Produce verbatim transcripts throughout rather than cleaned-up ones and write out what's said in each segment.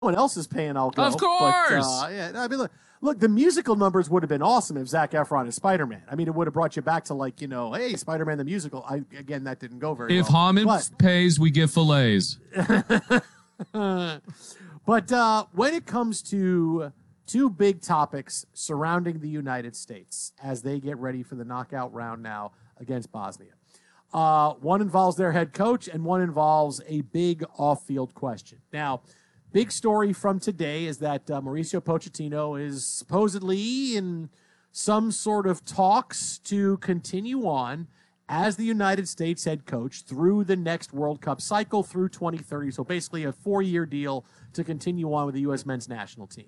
someone else is paying, I'll go. Of course. But, uh, yeah, I mean, look, look, the musical numbers would have been awesome if Zac Efron is Spider-Man. I mean, it would have brought you back to like, you know, hey, Spider-Man the musical. I again, that didn't go very if well. Hammond But, pays, we get fillets. but uh, when it comes to two big topics surrounding the United States as they get ready for the knockout round now against Bosnia. Uh, one involves their head coach, and one involves a big off-field question. Now, big story from today is that uh, Mauricio Pochettino is supposedly in some sort of talks to continue on as the United States head coach through the next World Cup cycle through twenty thirty. So basically a four-year deal to continue on with the U S men's national team.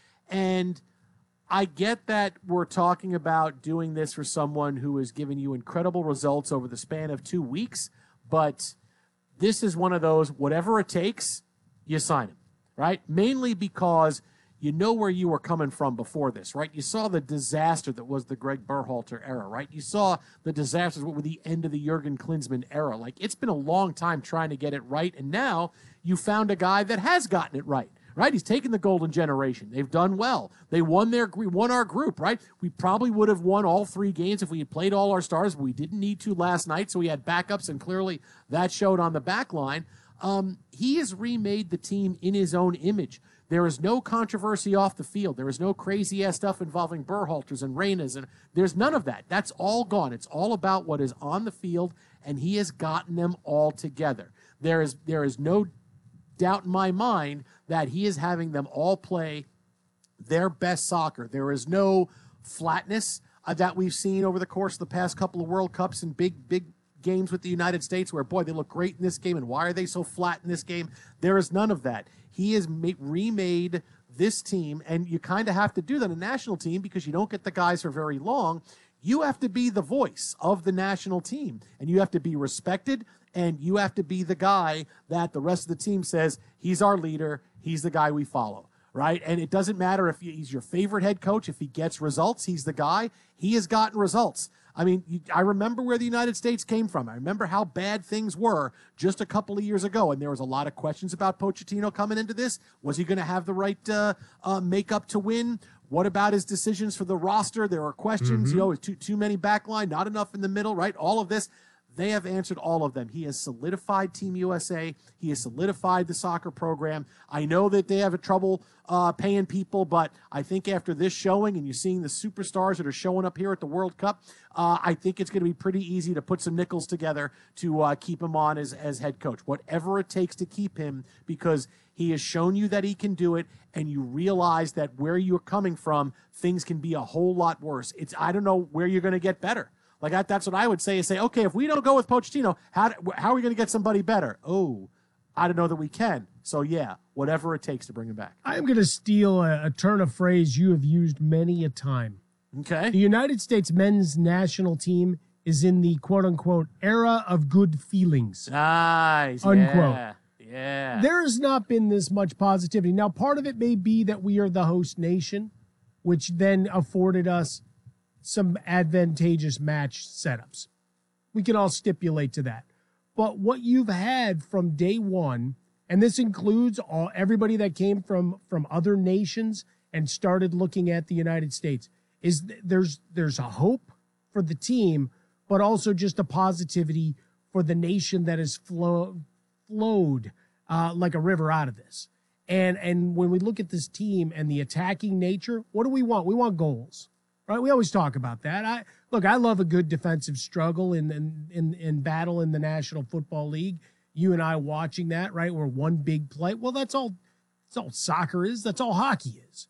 And I get that we're talking about doing this for someone who has given you incredible results over the span of two weeks, but this is one of those, whatever it takes, you sign him, right? Mainly because you know where you were coming from before this, right? You saw the disaster that was the Greg Berhalter era, right? You saw the disasters what were the end of the Jurgen Klinsmann era. Like, it's been a long time trying to get it right, and now you found a guy that has gotten it right. Right, he's taken the golden generation. They've done well. They won their we won our group. Right, we probably would have won all three games if we had played all our stars. But we didn't need to last night, so we had backups, and clearly that showed on the back line. Um, he has remade the team in his own image. There is no controversy off the field. There is no crazy ass stuff involving Berhalters and Reynas, and there's none of that. That's all gone. It's all about what is on the field, and he has gotten them all together. There is there is no doubt in my mind that he is having them all play their best soccer. There is no flatness uh, that we've seen over the course of the past couple of World Cups and big, big games with the United States where, boy, they look great in this game, and why are they so flat in this game? There is none of that. He has ma- remade this team, and you kind of have to do that in a national team because you don't get the guys for very long. You have to be the voice of the national team, and you have to be respected, and you have to be the guy that the rest of the team says, he's our leader, he's the guy we follow, right? And it doesn't matter if he's your favorite head coach, if he gets results, he's the guy. He has gotten results. I mean, you, I remember where the United States came from. I remember how bad things were just a couple of years ago, and there was a lot of questions about Pochettino coming into this. Was he going to have the right uh, uh, makeup to win? What about his decisions for the roster? There are questions, mm-hmm. you know, too, too many backline, not enough in the middle, right? All of this. They have answered all of them. He has solidified Team U S A. He has solidified the soccer program. I know that they have a trouble uh, paying people, but I think after this showing and you're seeing the superstars that are showing up here at the World Cup, uh, I think it's going to be pretty easy to put some nickels together to uh, keep him on as, as head coach. Whatever it takes to keep him, because he has shown you that he can do it, and you realize that where you're coming from, things can be a whole lot worse. It's I don't know where you're going to get better. Like, I, that's what I would say is say, okay, if we don't go with Pochettino, how, how are we going to get somebody better? Oh, I don't know that we can. So, yeah, whatever it takes to bring him back. I'm going to steal a, a turn of phrase you have used many a time. Okay. The United States men's national team is in the quote-unquote era of good feelings. Nice. Unquote. Yeah. Yeah. There has not been this much positivity. Now, part of it may be that we are the host nation, which then afforded us some advantageous match setups. We can all stipulate to that. But what you've had from day one, and this includes all everybody that came from, from other nations and started looking at the United States, is th- there's there's a hope for the team, but also just a positivity for the nation that has flow, flowed uh, like a river out of this. And and when we look at this team and the attacking nature, what do we want? We want goals. Right, we always talk about that. I look, I love a good defensive struggle in, in in in battle in the National Football League. You and I watching that, right? Where one big play. Well, that's all. That's all soccer is. That's all hockey is.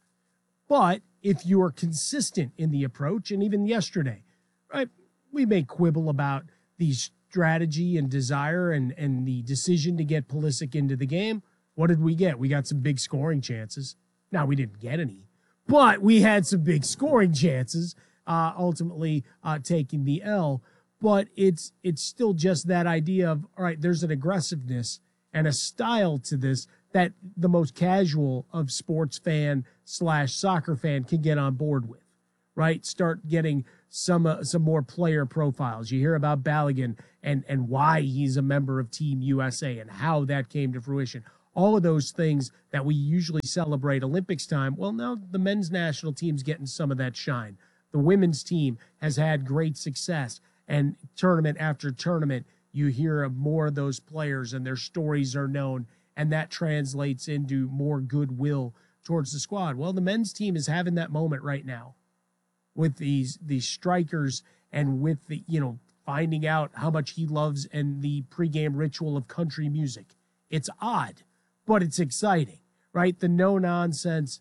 But if you are consistent in the approach, and even yesterday, right, we may quibble about the strategy and desire and and the decision to get Pulisic into the game. What did we get? We got some big scoring chances. Now we didn't get any. But we had some big scoring chances, uh, ultimately uh, taking the L. But it's it's still just that idea of, all right, there's an aggressiveness and a style to this that the most casual of sports fan slash soccer fan can get on board with, right? Start getting some uh, some more player profiles. You hear about Balogun and, and why he's a member of Team U S A and how that came to fruition. all of those things that we usually celebrate Olympics time. Well, now the men's national team's getting some of that shine. The women's team has had great success, and tournament after tournament, you hear of more of those players and their stories are known, and that translates into more goodwill towards the squad. Well, the men's team is having that moment right now with these these strikers and with the, you know, finding out how much he loves and the pregame ritual of country music. It's odd, but it's exciting, right? The no-nonsense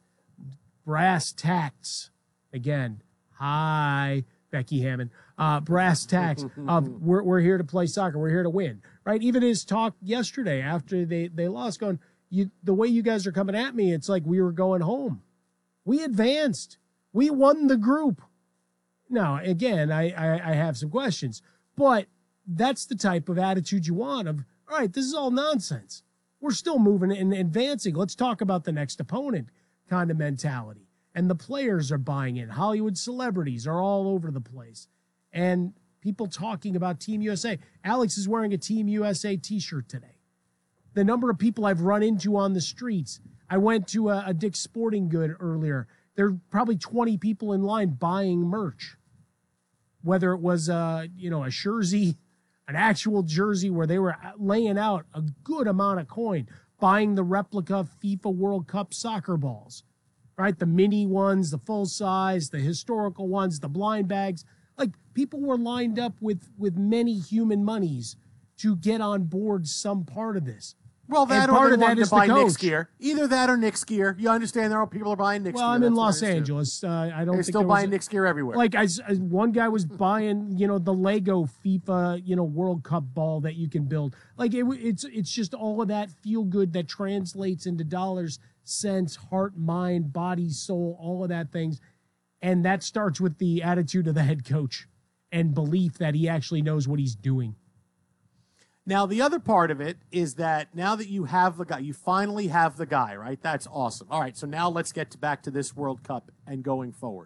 brass tacks, again, hi, Becky Hammond, uh, brass tacks of we're, we're here to play soccer, we're here to win, right? Even his talk yesterday after they, they lost, going, you, the way you guys are coming at me, it's like we were going home. We advanced. We won the group. Now, again, I, I, I have some questions, but that's the type of attitude you want of, all right, this is all nonsense. We're still moving and advancing. Let's talk about the next opponent kind of mentality. And the players are buying in. Hollywood celebrities are all over the place. And people talking about Team U S A. Alex is wearing a Team U S A t-shirt today. The number of people I've run into on the streets. I went to a, a Dick's Sporting Good earlier. There are probably twenty people in line buying merch. Whether it was, uh, you know, a jersey, an actual jersey where they were laying out a good amount of coin, buying the replica FIFA World Cup soccer balls, right? The mini ones, the full size, the historical ones, the blind bags. Like, people were lined up with, with many human monies to get on board some part of this. Well, that And or part they of that wanted is to buy the Knicks coach. gear. Either that or Knicks gear. You understand there are people are buying Knicks Well, gear. I'm in That's what Los it is, too. Angeles. Uh, I don't They're think still there was buying a- Knicks gear everywhere. Like I, I- one guy was buying, you know, the Lego FIFA, you know, World Cup ball that you can build. Like it, it's it's just all of that feel good that translates into dollars, cents, heart, mind, body, soul, all of that things, and that starts with the attitude of the head coach and belief that he actually knows what he's doing. Now, the other part of it is that now that you have the guy, you finally have the guy, right? That's awesome. All right, so now let's get to back to this World Cup and going forward.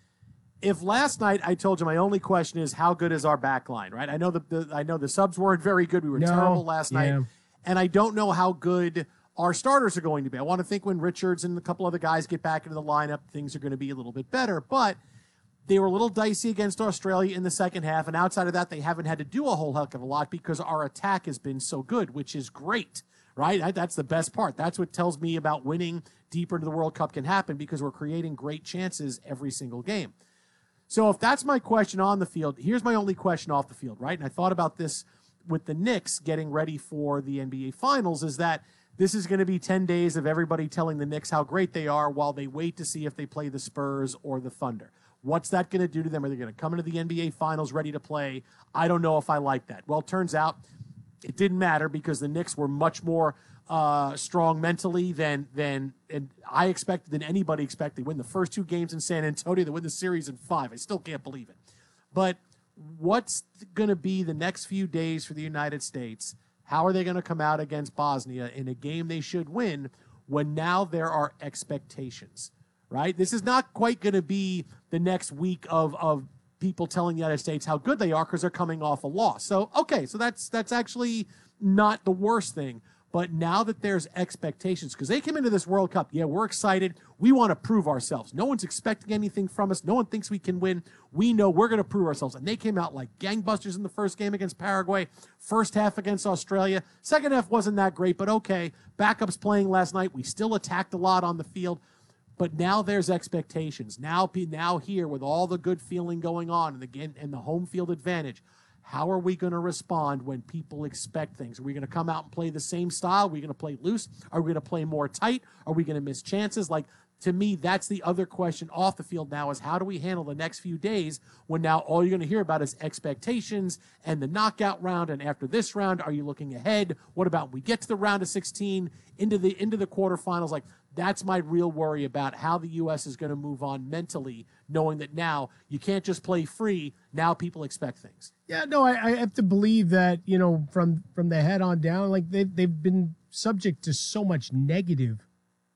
If last night I told you my only question is how good is our back line, right? I know the, the I know the subs weren't very good. We were No, terrible last yeah. night. And I don't know how good our starters are going to be. I want to think when Richards and a couple other guys get back into the lineup, things are going to be a little bit better. But they were a little dicey against Australia in the second half, and outside of that, they haven't had to do a whole heck of a lot because our attack has been so good, which is great, right? That's the best part. That's what tells me about winning deeper into the World Cup can happen because we're creating great chances every single game. So if that's my question on the field, here's my only question off the field, right? And I thought about this with the Knicks getting ready for the N B A Finals, is that this is going to be ten days of everybody telling the Knicks how great they are while they wait to see if they play the Spurs or the Thunder. What's that going to do to them? Are they going to come into the N B A Finals ready to play? I don't know if I like that. Well, it turns out it didn't matter because the Knicks were much more uh, strong mentally than than and I expected, than anybody expected. They win the first two games in San Antonio. They win the series in five. I still can't believe it. But what's going to be the next few days for the United States? How are they going to come out against Bosnia in a game they should win when now there are expectations? Right? This is not quite going to be the next week of, of people telling the United States how good they are because they're coming off a loss. So, okay, so that's that's actually not the worst thing. But now that there's expectations, because they came into this World Cup, yeah, we're excited. We want to prove ourselves. No one's expecting anything from us. No one thinks we can win. We know we're going to prove ourselves. And they came out like gangbusters in the first game against Paraguay, first half against Australia. Second half wasn't that great, but okay. Backups playing last night. We still attacked a lot on the field. But now there's expectations. Now, now here with all the good feeling going on and the, and the home field advantage, how are we going to respond when people expect things? Are we going to come out and play the same style? Are we going to play loose? Are we going to play more tight? Are we going to miss chances? Like, to me, that's the other question off the field now is how do we handle the next few days when now all you're going to hear about is expectations and the knockout round, and after this round, are you looking ahead? What about when we get to the round of sixteen, into the into the quarterfinals? Like, that's my real worry about how the U S is going to move on mentally, knowing that now you can't just play free. Now people expect things. Yeah, no, I, I have to believe that, you know, from from the head on down, like they've they've been subject to so much negative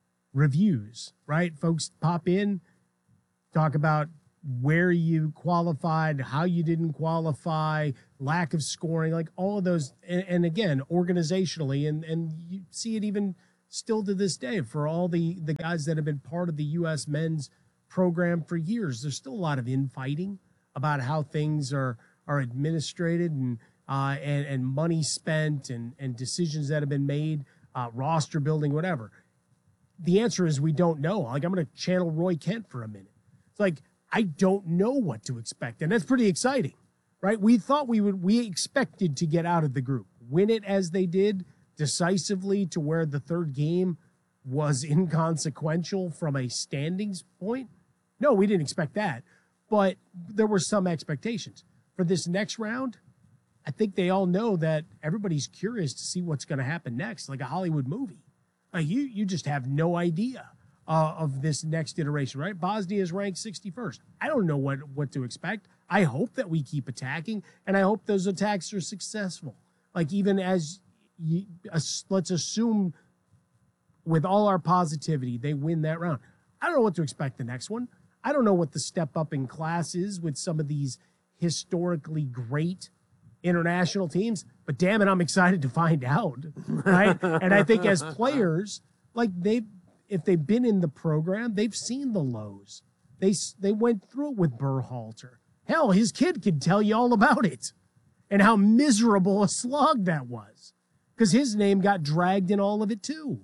reviews, right? Folks pop in, talk about where you qualified, how you didn't qualify, lack of scoring, like all of those. And, and again, organizationally, and, and you see it even still to this day, for all the, the guys that have been part of the U S men's program for years, there's still a lot of infighting about how things are, are administrated and, uh, and, and money spent and, and decisions that have been made, uh, roster building, whatever. The answer is we don't know. Like, I'm going to channel Roy Kent for a minute. It's like, I don't know what to expect. And that's pretty exciting, right? We thought we would, we expected to get out of the group, win it as they did decisively to where the third game was inconsequential from a standings point. No, we didn't expect that, but there were some expectations for this next round. I think they all know that everybody's curious to see what's going to happen next, like a Hollywood movie. Uh, you you just have no idea uh, of this next iteration, right? Bosnia is ranked sixty-first. I don't know what, what to expect. I hope that we keep attacking, and I hope those attacks are successful. Like, even as, you, uh, let's assume with all our positivity, they win that round. I don't know what to expect the next one. I don't know what the step up in class is with some of these historically great international teams, but damn it, I'm excited to find out, right? And I think as players, like they, if they've been in the program, they've seen the lows. They they went through it with Berhalter. Hell, his kid could tell you all about it and how miserable a slog that was, because his name got dragged in all of it too.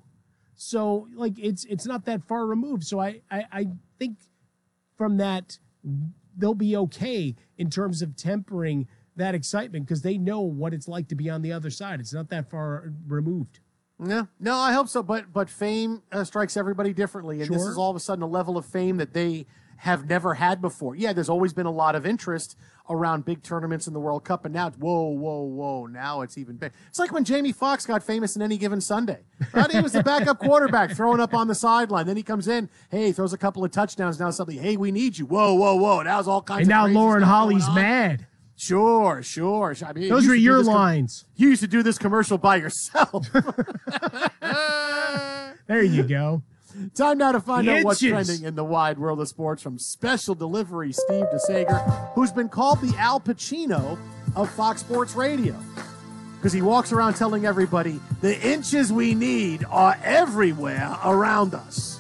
So, like, it's it's not that far removed. So I I, I think from that they'll be okay in terms of tempering that excitement, because they know what it's like to be on the other side. It's not that far removed. Yeah, no, I hope so. But but fame uh, strikes everybody differently, and Sure. this is all of a sudden a level of fame that they have never had before. Yeah, there's always been a lot of interest around big tournaments in the World Cup, and now it's whoa, whoa, whoa. Now it's even big. It's like when Jamie Foxx got famous in Any Given Sunday. Right? He was the backup quarterback throwing up on the sideline. Then he comes in, hey, throws a couple of touchdowns. Now suddenly, hey, we need you. Whoa, whoa, whoa. That was all kinds And of now crazy Lauren stuff Holly's going on. mad. Sure, sure. I mean, Those you were used to do your this com- lines. you used to do this commercial by yourself. There you go. Time now to find out what's Itches. trending in the wide world of sports from Special Delivery Steve DeSager, who's been called the Al Pacino of Fox Sports Radio, because he walks around telling everybody the inches we need are everywhere around us.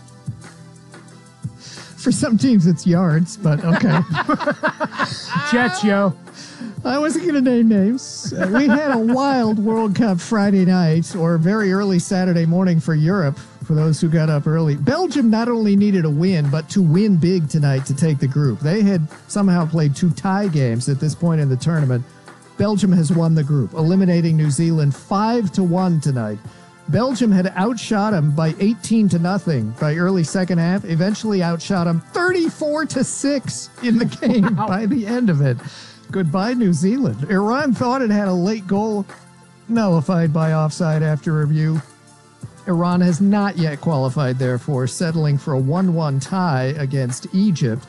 For some teams, it's yards, but okay. Jets, yo. I wasn't going to name names. Uh, we had a wild World Cup Friday night, or very early Saturday morning for Europe, for those who got up early. Belgium not only needed a win, but to win big tonight to take the group. They had somehow played two tie games at this point in the tournament. Belgium has won the group, eliminating New Zealand five to one tonight. Belgium had outshot them by eighteen to nothing by early second half, eventually outshot them thirty-four to six in the game Wow. by the end of it. Goodbye, New Zealand. Iran thought it had a late goal, nullified by offside after review. Iran has not yet qualified, therefore, settling for a one one tie against Egypt.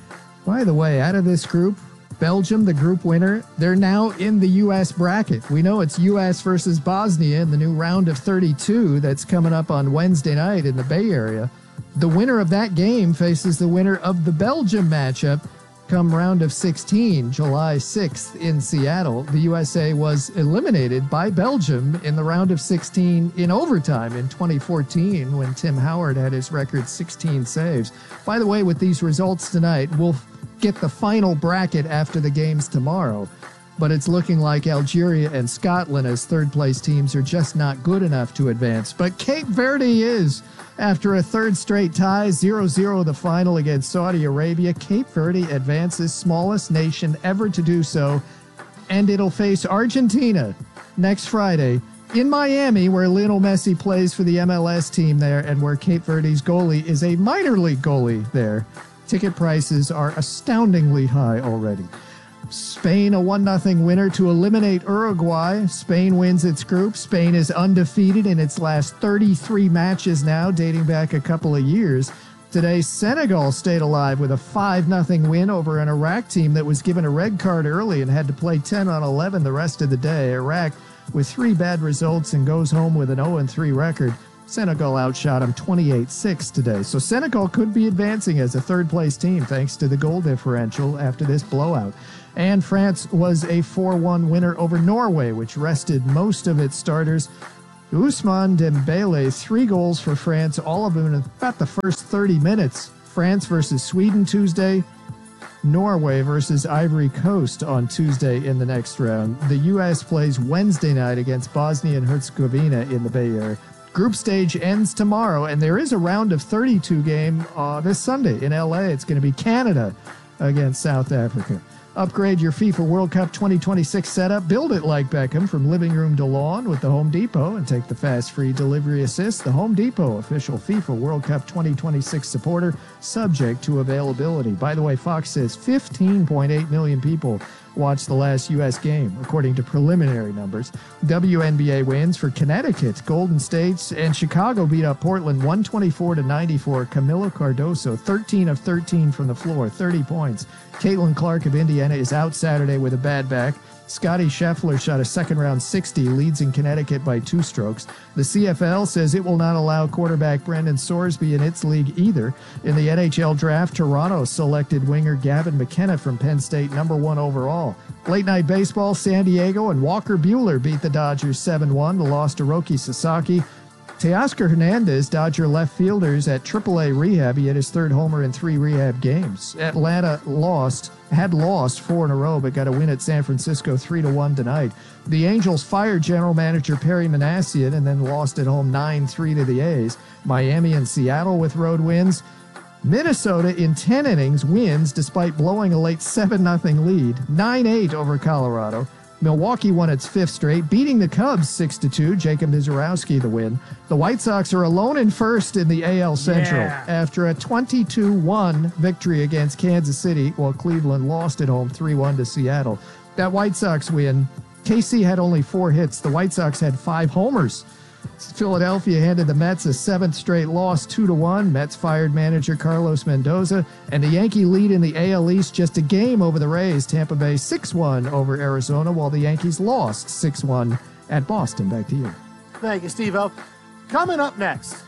By the way, out of this group, Belgium, the group winner, they're now in the U S bracket. We know it's U S versus Bosnia in the new round of thirty-two that's coming up on Wednesday night in the Bay Area. The winner of that game faces the winner of the Belgium matchup come round of sixteen, July sixth in Seattle. The U S A was eliminated by Belgium in the round of sixteen in overtime in twenty fourteen when Tim Howard had his record sixteen saves. By the way, with these results tonight, we'll get the final bracket after the games tomorrow, but it's looking like Algeria and Scotland as third place teams are just not good enough to advance. But Cape Verde is. After a third straight tie, zero zero the final against Saudi Arabia, Cape Verde advances, smallest nation ever to do so, and it'll face Argentina next Friday in Miami, where Lionel Messi plays for the M L S team there, and where Cape Verde's goalie is a minor league goalie there. Ticket prices are astoundingly high already. Spain, a one nothing winner to eliminate Uruguay. Spain wins its group. Spain is undefeated in its last thirty-three matches now, dating back a couple of years. Today, Senegal stayed alive with a five nothing win over an Iraq team that was given a red card early and had to play ten on eleven the rest of the day. Iraq with three bad results and goes home with an oh and three record. Senegal outshot them twenty-eight six today. So Senegal could be advancing as a third-place team thanks to the goal differential after this blowout. And France was a four one winner over Norway, which rested most of its starters. Ousmane Dembele, three goals for France, all of them in about the first thirty minutes. France versus Sweden Tuesday. Norway versus Ivory Coast on Tuesday in the next round. The U S plays Wednesday night against Bosnia and Herzegovina in the Bay Area. Group stage ends tomorrow, and there is a round of thirty-two game uh, this Sunday in L A. It's going to be Canada against South Africa. Upgrade your FIFA World Cup twenty twenty-six setup. Build it like Beckham from living room to lawn with the Home Depot and take the fast free delivery assist. The Home Depot, official FIFA World Cup twenty twenty-six supporter, subject to availability. By the way, Fox says fifteen point eight million people watched the last U S game, according to preliminary numbers. W N B A wins for Connecticut. Golden State and Chicago beat up Portland one twenty-four to ninety-four. Camilo Cardoso, thirteen of thirteen from the floor, thirty points. Caitlin Clark of Indiana is out Saturday with a bad back. Scotty Scheffler shot a second-round sixty, leads in Connecticut by two strokes. The C F L says it will not allow quarterback Brendan Sorsby in its league either. In the N H L draft, Toronto selected winger Gavin McKenna from Penn State, number one overall. Late night baseball, San Diego and Walker Buehler beat the Dodgers seven one. The loss to Roki Sasaki. Teoscar Hernandez, Dodger left fielders at triple A rehab. He had his third homer in three rehab games. Atlanta lost, had lost four in a row, but got a win at San Francisco three to one tonight. The Angels fired general manager Perry Manassian and then lost at home nine three to the A's. Miami and Seattle with road wins. Minnesota in ten innings wins despite blowing a late seven nothing lead, nine eight over Colorado. Milwaukee won its fifth straight, beating the Cubs six to two. Jacob Mizorowski the win. The White Sox are alone in first in the A L Central Yeah. after a twenty-two one victory against Kansas City, while Cleveland lost at home three one to Seattle. That White Sox win, K C had only four hits. The White Sox had five homers. Philadelphia handed the Mets a seventh straight loss, two to one. Mets fired manager Carlos Mendoza, and the Yankee lead in the A L East just a game over the Rays. Tampa Bay six one over Arizona, while the Yankees lost six one at Boston. Back to you. Thank you, Steve-O. Coming up next,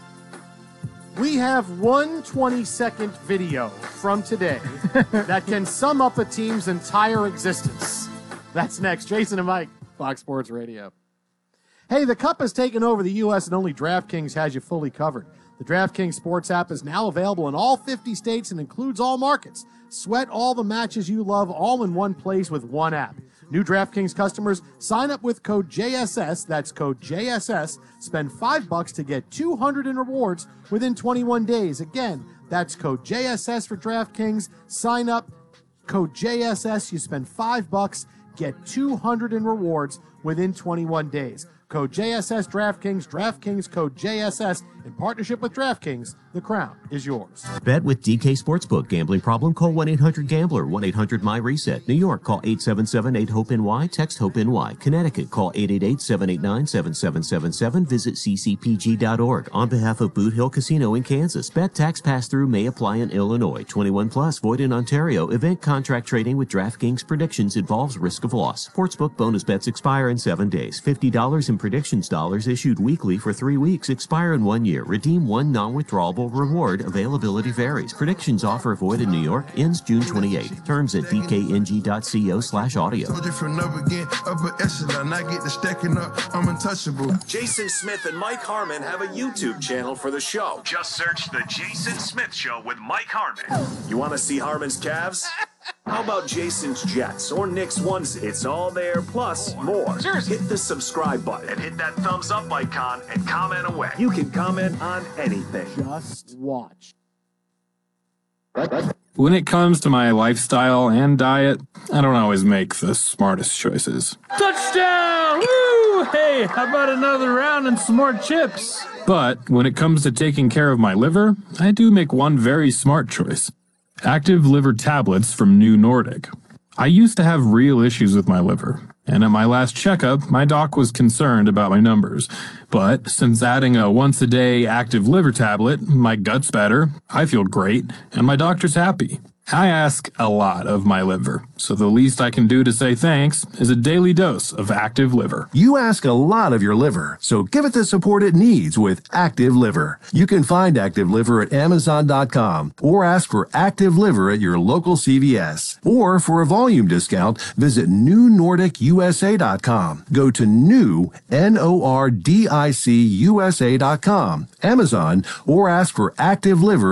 we have one twenty-second video from today that can sum up a team's entire existence. That's next. Jason and Mike, Fox Sports Radio. Hey, the Cup has taken over the U S and only DraftKings has you fully covered. The DraftKings Sports app is now available in all fifty states and includes all markets. Sweat all the matches you love all in one place with one app. New DraftKings customers sign up with code J S S, that's code J S S, spend five bucks to get two hundred in rewards within twenty-one days. Again, that's code J S S for DraftKings. Sign up, code J S S, you spend five bucks, get two hundred in rewards within twenty-one days. Code J S S DraftKings, DraftKings code J S S. In partnership with DraftKings, the crown is yours. Bet with D K Sportsbook. Gambling problem? Call one eight hundred gambler, one eight hundred my reset. New York, call eight seven seven eight hope N Y, text HOPE-NY. Connecticut, call eight eight eight seven eight nine seven seven seven seven. Visit c c p g dot org. On behalf of Boot Hill Casino in Kansas, bet tax pass-through may apply in Illinois. twenty-one plus, void in Ontario. Event contract trading with DraftKings predictions involves risk of loss. Sportsbook bonus bets expire in seven days. fifty dollars in predictions dollars issued weekly for three weeks, expire in one year. Redeem one non-withdrawable reward. Availability varies. Predictions offer void in New York. Ends June twenty-eighth. Terms at d k n g dot co slash audio. From up again, upper echelon, I get the stacking up, I'm untouchable. Jason Smith and Mike Harmon have a YouTube channel for the show. Just search The Jason Smith Show with Mike Harmon. You want to see Harmon's calves? How about Jason's Jets or Nick's onesie? It's all there, plus more. Seriously. Hit the subscribe button and hit that thumbs up icon and comment away. You can comment on anything. Just watch. When it comes to my lifestyle and diet, I don't always make the smartest choices. Touchdown! Woo! Hey, how about another round and some more chips? But when it comes to taking care of my liver, I do make one very smart choice. Active liver tablets from New Nordic. I used to have real issues with my liver, and at my last checkup, my doc was concerned about my numbers. But since adding a once-a-day active liver tablet, my gut's better, I feel great, and my doctor's happy. I ask a lot of my liver, so the least I can do to say thanks is a daily dose of Active Liver. You ask a lot of your liver, so give it the support it needs with Active Liver. You can find Active Liver at Amazon dot com or ask for Active Liver at your local C V S. Or for a volume discount, visit New Nordic U S A dot com. Go to new, N O R D I C U S A dot com, Amazon, or ask for Active Liver